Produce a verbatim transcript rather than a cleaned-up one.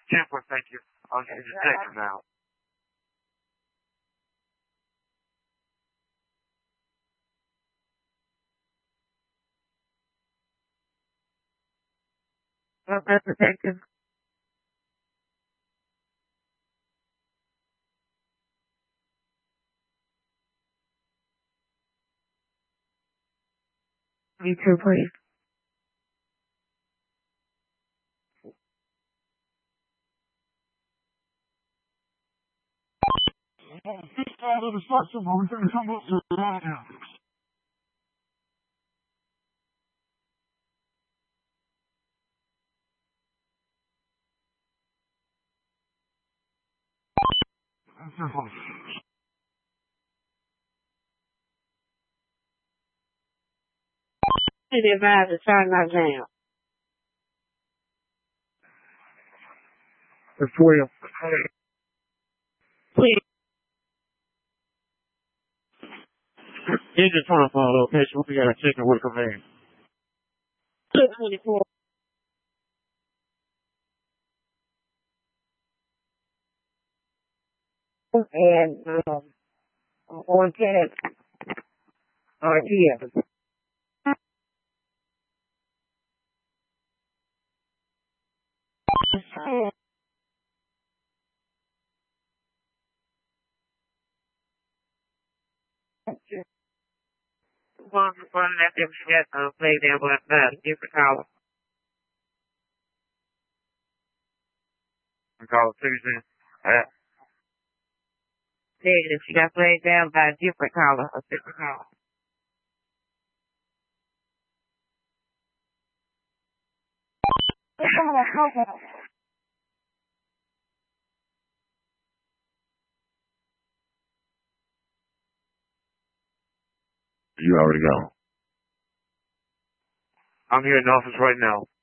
Temper, thank you. I'll give you a second now. Okay, thank you. Me too, please. This guy to the structure, we're going to come up to the right now. That's your fault. City advisor, turn that down. It's William. Please. Here's your telephone location. We got a chicken with a man. two twenty-four. And, um, on tenant, or here. One, one left them shut, uh, play there, but, uh, different color. We call it Tuesday. Uh, Negative, she got played down by a different color, a different color. you already go. I'm here in the office right now.